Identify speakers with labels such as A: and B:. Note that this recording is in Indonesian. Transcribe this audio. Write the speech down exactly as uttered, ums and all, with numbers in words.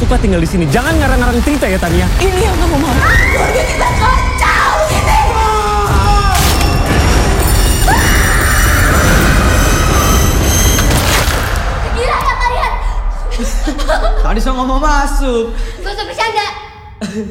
A: suka tinggal di sini. Jangan ngarang-ngarang cerita ya Tania.
B: Ini yang kamu mau. Keluarga kita kacau ini.
C: Gila ya kalian.
D: Tadi saya ngomong masuk.
C: Gak usah bercanda.